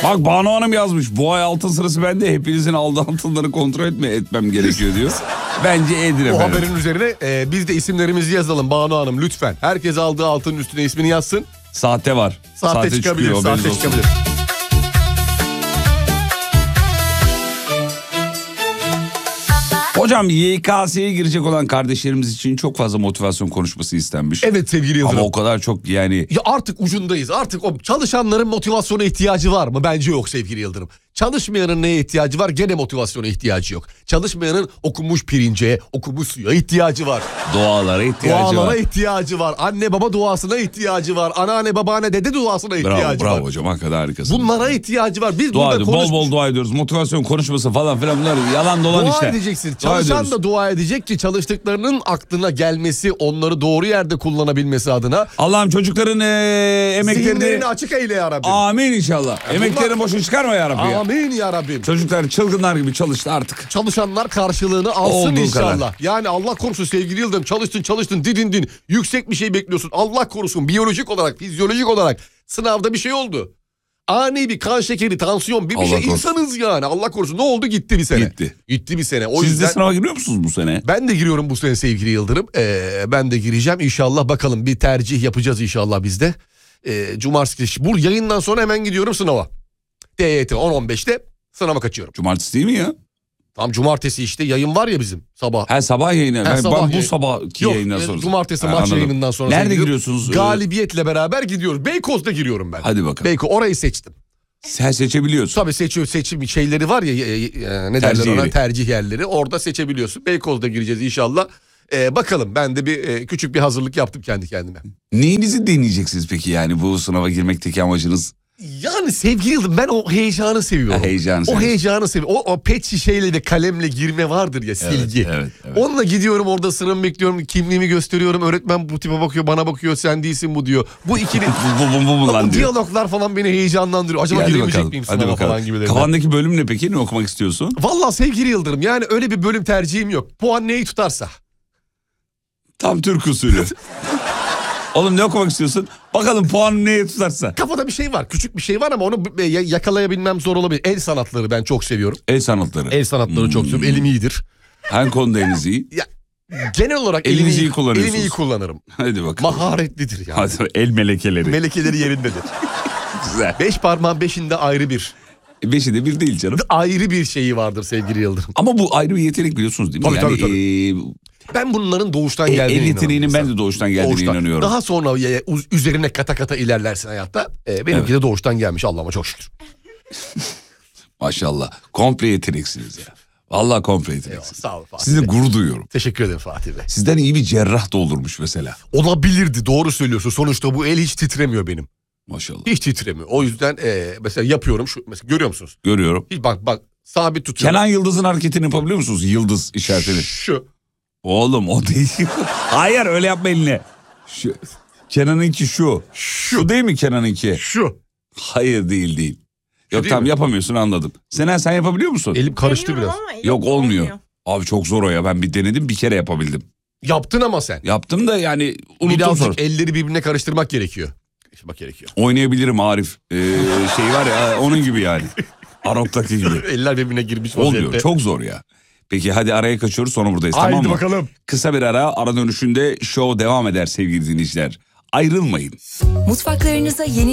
Bak Banu Hanım yazmış. Bu ay altın sırası bende. Hepinizin aldığı altınları kontrol etmem gerekiyor diyor. Bence edin efendim. O haberin üzerine biz de isimlerimizi yazalım Banu Hanım lütfen. Herkes aldığı altının üstüne ismini yazsın. Sahte var. Sahte çıkabilir. Sahte çıkabilir. Hocam YKS'ye girecek olan kardeşlerimiz için çok fazla motivasyon konuşması istenmiş. Evet sevgili Yıldırım. Ama o kadar çok yani. Ya artık ucundayız. Artık o çalışanların motivasyona ihtiyacı var mı? Bence yok sevgili Yıldırım. Çalışmayanın neye ihtiyacı var? Gene motivasyona ihtiyacı yok. Çalışmayanın okumuş pirince, okumuş suya ihtiyacı var. Dualara ihtiyacı Dualara var. ihtiyacı var. Anne baba duasına ihtiyacı var. Anneanne babaanne dede duasına ihtiyacı var. Bravo hocam hakikaten harikasın. Bunlara ihtiyacı var. Biz dua burada ediyoruz. Bol bol dua ediyoruz. Motivasyon konuşması falan filan bunlar yalan dolan dua işte. Edeceksin. Çalışan da dua edecek ki çalıştıklarının aklına gelmesi, onları doğru yerde kullanabilmesi adına. Allah'ım çocukların emeklerini açık eyle ya Rabbim. Amin inşallah. Emeklerini boşa çıkarma ya Rabbi. Amin ya Rabbim. Çocuklar çılgınlar gibi çalıştı artık. Çalışanlar karşılığını alsın olduğu inşallah. kadar. Yani Allah korusun sevgili Yıldırım, çalıştın didindin. Yüksek bir şey bekliyorsun. Allah korusun biyolojik olarak, fizyolojik olarak sınavda bir şey oldu. Ani bir kan şekeri, tansiyon bir Allah şey korusun. insanız yani. Allah korusun. Ne oldu? Gitti bir sene. Gitti bir sene. O Siz yüzden de sınava giriyor musunuz bu sene? ben de giriyorum bu sene sevgili Yıldırım. Ben de gireceğim inşallah, bakalım bir tercih yapacağız inşallah biz de. Cumartesi bu yayından sonra hemen gidiyorum sınava. TYT 10-15'te sınava kaçıyorum. Cumartesi değil mi ya? Tam cumartesi işte yayın var ya bizim sabah. Her sabah yayını. Ben bu yayın. sabahki Yok, yayından sonra. cumartesi maç Anladım. yayınından sonra. Nerede giriyorsunuz? Galibiyetle beraber gidiyoruz. Beykoz'da giriyorum ben. Hadi bakalım. Beykoz, orayı seçtim. Sen seçebiliyorsun. Tabii seçim şeyleri var ya, ne Tercih derler ona, yeri. tercih yerleri. Orada seçebiliyorsun. Beykoz'da gireceğiz inşallah. Bakalım, ben de bir küçük bir hazırlık yaptım kendi kendime. Neyinizi deneyeceksiniz peki yani bu sınava girmekteki amacınız? Yani sevgili Yıldırım, ben o heyecanı seviyorum. Heyecanı o heyecanı seviyorum. O pet şişeyle ve kalemle girme vardır ya, silgi. Evet. Onunla gidiyorum, orada sınavımı bekliyorum, kimliğimi gösteriyorum. Öğretmen bu tipe bakıyor, bana bakıyor, sen değilsin bu diyor. Bu ikili bu lan diyor. diyaloglar falan beni heyecanlandırıyor. Acaba giremeyecek miyim sınava falan gibilerinden. Kafandaki bölüm ne peki? Ne okumak istiyorsun? Vallahi sevgili Yıldırım, yani öyle bir bölüm tercihim yok. Puan neyi tutarsa. Tam Türk usulü. Oğlum ne okumak istiyorsun? Bakalım puanım neye tutarsa. Kafada bir şey var, küçük bir şey var ama onu yakalayabilmem zor olabilir. El sanatları ben çok seviyorum. El sanatları. El sanatları çok seviyorum. Elim iyidir. Hangi konuda eliniz iyi? Ya, genel olarak Elinizi iyi kullanıyorsunuz. elimi iyi kullanırım. Hadi bakalım. Maharetlidir yani. Hadi el melekeleri. Melekeleri yerindedir. Güzel. 5 parmağın 5'inde ayrı bir. Beşi de bir değil canım. Ayrı bir şeyi vardır sevgili Yıldırım. Ama bu ayrı bir yetenek biliyorsunuz değil mi? Tabii. Ben bunların doğuştan geldiğine el inanıyorum. yeteneğinin ben de doğuştan geldiğine inanıyorum. Daha sonra üzerine kata kata ilerlersin hayatta. Benimki de doğuştan gelmiş Allah'ıma çok şükür. Maşallah. Komple yeteneksiniz ya. Vallahi komple yeteneksiniz. Sağ olun Fatih Sizinle Bey. gurur duyuyorum. Teşekkür ederim Fatih Bey. Sizden iyi bir cerrah da olurmuş mesela. Olabilirdi, doğru söylüyorsun. Sonuçta bu el hiç titremiyor benim. Maşallah. Hiç titremiyor. O yüzden mesela yapıyorum. Mesela görüyor musunuz? Görüyorum. Hiç bak sabit tutuyorum. Kenan Yıldız'ın hareketini yapabiliyor musunuz? Yıldız işaretini. Şu. Oğlum o değil. Hayır öyle yapma eline. Şu. Kenan'ınki şu. Şu değil mi Kenan'ınki? Şu. Hayır değil. Yok değil tamam mi? yapamıyorsun anladım. Sen yapabiliyor musun? Elim karıştı biraz. Yok olmuyor. Abi çok zor o ya, ben bir denedim, bir kere yapabildim. Yaptın ama sen. Yaptım da yani unuttum Birazcık sonra. elleri birbirine karıştırmak gerekiyor. Gerekiyor. Oynayabilirim Arif. Şey var ya onun gibi yani. Arok'taki gibi. Eller birbirine girmiş vaziyette. Olmuyor, çok zor ya. Peki hadi araya kaçıyoruz, sonra buradayız, Haydi tamam mı? bakalım. Kısa bir ara dönüşünde show devam eder sevgili dinleyiciler. Ayrılmayın. Mutfaklarınıza yeni